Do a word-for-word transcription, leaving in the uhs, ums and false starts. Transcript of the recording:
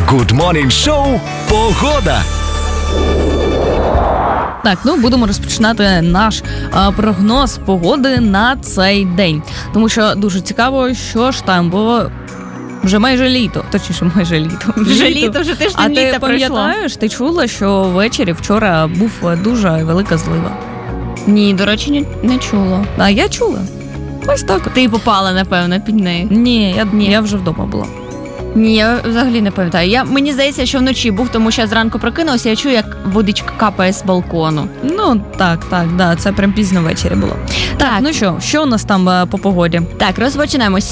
Good Morning Show «Погода». Так, ну будемо розпочинати наш а, прогноз погоди на цей день. Тому що дуже цікаво, що ж там, бо вже майже літо, точніше майже літо. Вже літо, вже тиждень а літа ти пройшло. пам'ятаєш, ти чула, що ввечері вчора був дуже велика злива? Ні, до речі, ні- не чула. А я чула. Ось так. от. Ти попала, напевно, під неї. Ні, я, Ні. я вже вдома була. Ні, я взагалі не пам'ятаю. Я, мені здається, що вночі був, тому що я зранку прокинулася, я чую, як водичка капає з балкону. Ну, так, так, да, це прям пізно ввечері було. Так, Так. ну що, що у нас там е, по погоді? Так, розпочинаємо.